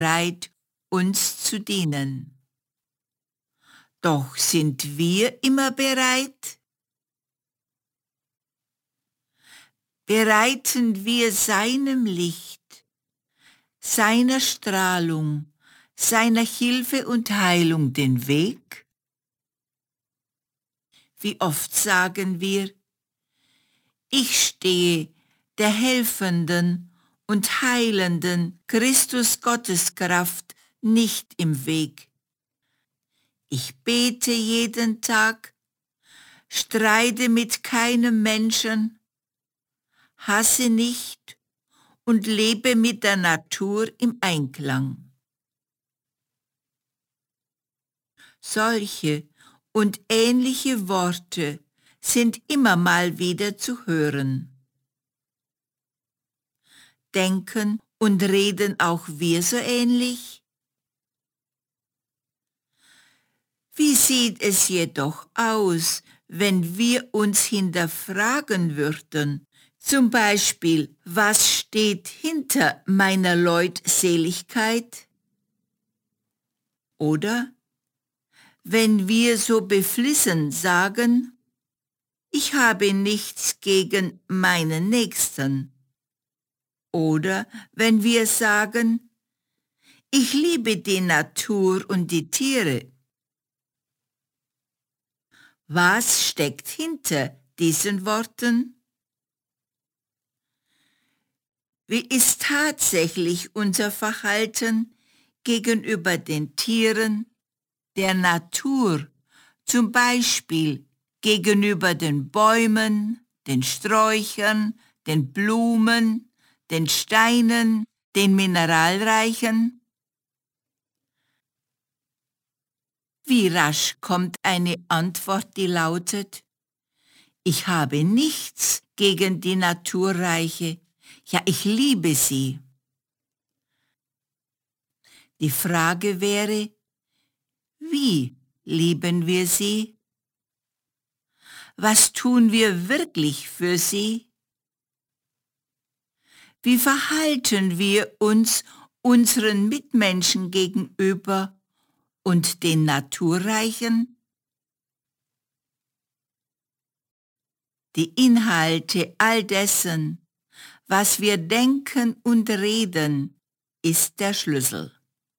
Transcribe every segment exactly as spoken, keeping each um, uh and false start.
bereit, uns zu dienen. Doch sind wir immer bereit? Bereiten wir seinem Licht, seiner Strahlung, seiner Hilfe und Heilung den Weg? Wie oft sagen wir, ich stehe der helfenden und heilenden Christus Gotteskraft nicht im Weg. Ich bete jeden Tag, streite mit keinem Menschen, hasse nicht und lebe mit der Natur im Einklang. Solche und ähnliche Worte sind immer mal wieder zu hören. Denken und reden auch wir so ähnlich? Wie sieht es jedoch aus, wenn wir uns hinterfragen würden, zum Beispiel, was steht hinter meiner Leutseligkeit? Oder wenn wir so beflissen sagen, ich habe nichts gegen meinen Nächsten. Oder wenn wir sagen, ich liebe die Natur und die Tiere. Was steckt hinter diesen Worten? Wie ist tatsächlich unser Verhalten gegenüber den Tieren, der Natur, zum Beispiel gegenüber den Bäumen, den Sträuchern, den Blumen, den Steinen, den Mineralreichen? Wie rasch kommt eine Antwort, die lautet, ich habe nichts gegen die Naturreiche, ja, ich liebe sie. Die Frage wäre, wie lieben wir sie? Was tun wir wirklich für sie? Wie verhalten wir uns unseren Mitmenschen gegenüber und den Naturreichen? Die Inhalte all dessen, was wir denken und reden, ist der Schlüssel.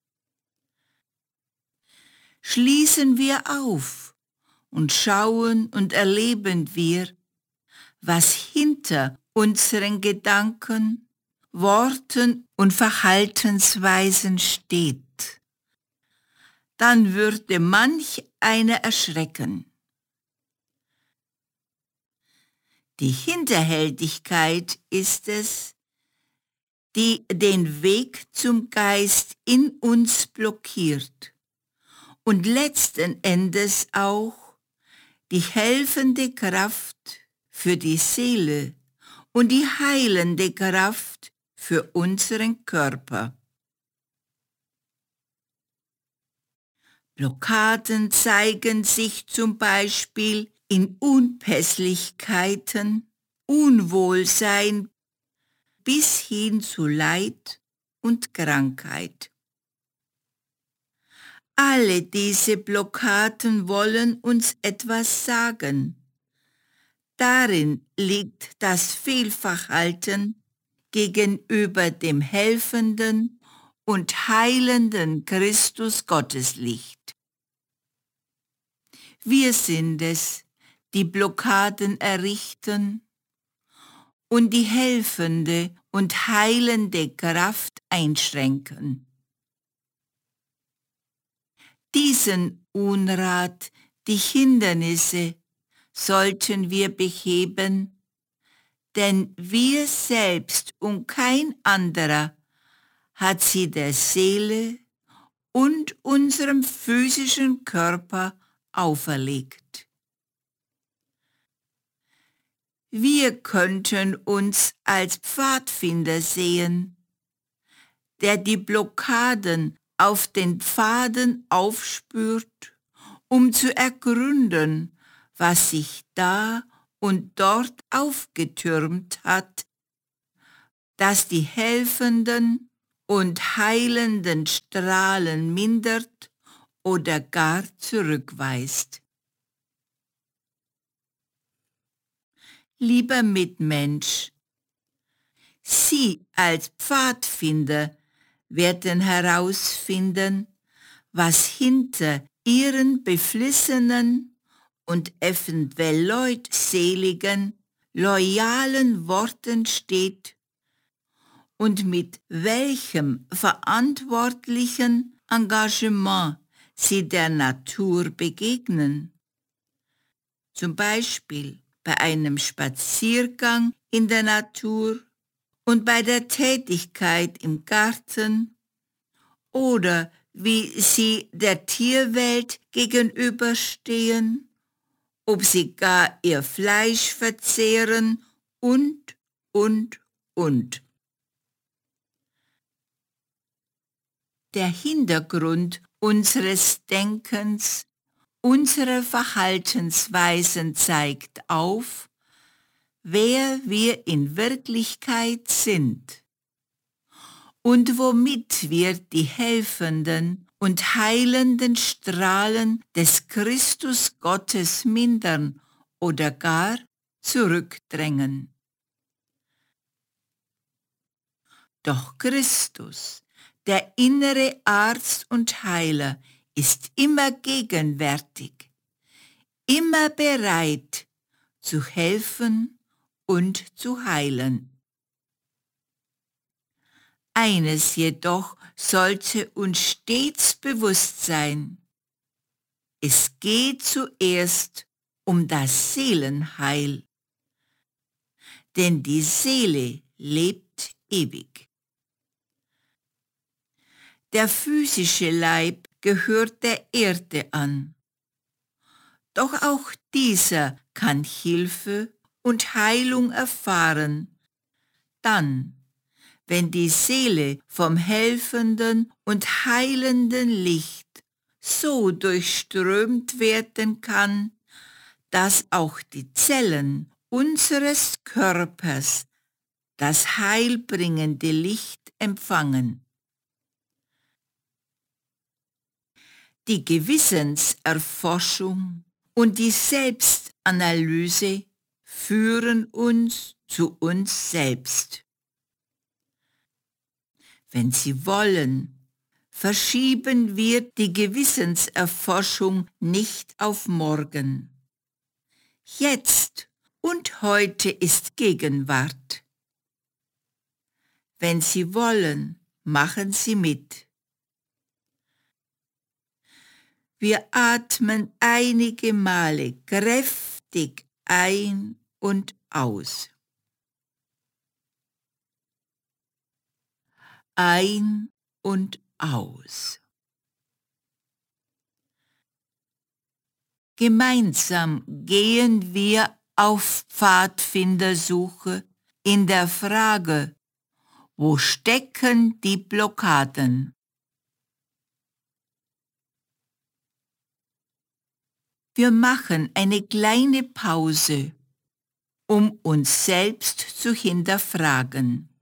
Schließen wir auf und schauen und erleben wir, was hinter unseren Gedanken, Worten und Verhaltensweisen steht, dann würde manch einer erschrecken. Die Hinterhältigkeit ist es, die den Weg zum Geist in uns blockiert und letzten Endes auch die helfende Kraft für die Seele und die heilende Kraft für unseren Körper. Blockaden zeigen sich zum Beispiel in Unpässlichkeiten, Unwohlsein bis hin zu Leid und Krankheit. Alle diese Blockaden wollen uns etwas sagen. Darin liegt das Fehlverhalten gegenüber dem helfenden und heilenden Christus Gotteslicht. Wir sind es, die Blockaden errichten und die helfende und heilende Kraft einschränken. Diesen Unrat, die Hindernisse, sollten wir beheben, denn wir selbst und kein anderer hat sie der Seele und unserem physischen Körper auferlegt. Wir könnten uns als Pfadfinder sehen, der die Blockaden auf den Pfaden aufspürt, um zu ergründen, was sich da und dort aufgetürmt hat, dass die helfenden und heilenden Strahlen mindert oder gar zurückweist. Lieber Mitmensch, Sie als Pfadfinder werden herausfinden, was hinter Ihren beflissenen und eventuell leutseligen, loyalen Worten steht und mit welchem verantwortlichen Engagement Sie der Natur begegnen. Zum Beispiel bei einem Spaziergang in der Natur und bei der Tätigkeit im Garten oder wie Sie der Tierwelt gegenüberstehen, ob Sie gar Ihr Fleisch verzehren und, und, und. Der Hintergrund unseres Denkens, unserer Verhaltensweisen zeigt auf, wer wir in Wirklichkeit sind und womit wir die helfenden und heilenden Strahlen des Christus Gottes mindern oder gar zurückdrängen. Doch Christus, der innere Arzt und Heiler, ist immer gegenwärtig, immer bereit zu helfen und zu heilen. Eines jedoch sollte uns stets bewusst sein: Es geht zuerst um das Seelenheil, denn die Seele lebt ewig. Der physische Leib gehört der Erde an, doch auch dieser kann Hilfe und Heilung erfahren, dann, wenn die Seele vom helfenden und heilenden Licht so durchströmt werden kann, dass auch die Zellen unseres Körpers das heilbringende Licht empfangen. Die Gewissenserforschung und die Selbstanalyse führen uns zu uns selbst. Wenn Sie wollen, verschieben wir die Gewissenserforschung nicht auf morgen. Jetzt und heute ist Gegenwart. Wenn Sie wollen, machen Sie mit. Wir atmen einige Male kräftig ein und aus. Ein und aus. Gemeinsam gehen wir auf Pfadfindersuche in der Frage: Wo stecken die Blockaden? Wir machen eine kleine Pause, um uns selbst zu hinterfragen.